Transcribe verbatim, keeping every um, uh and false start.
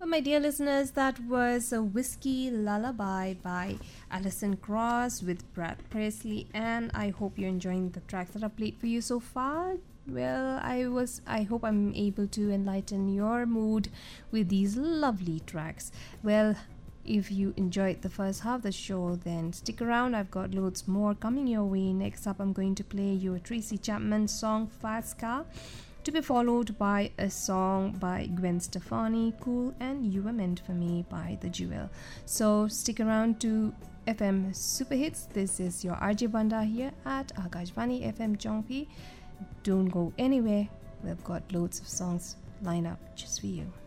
Well, my dear listeners, that was a Whiskey Lullaby by Alison Krauss with Brad Paisley, and I hope you're enjoying the tracks that I played for you so far. Well, I was I hope I'm able to enlighten your mood with these lovely tracks. Well, if you enjoyed the first half of the show, then stick around. I've got loads more coming your way. Next up, I'm going to play you a Tracy Chapman song, Fast Car, to be followed by a song by Gwen Stefani, Cool, and You Were Meant For Me by The Jewel. So stick around to F M Super Hits. This is your R J Banda here at Akashvani F M Jongpi. Don't go anywhere. We've got loads of songs lined up just for you.